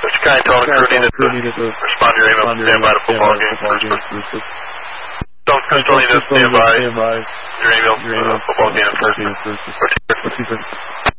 Sky Tone crew needed to respond to your email, stand by the football game. Don't control, stand by your email, football game first.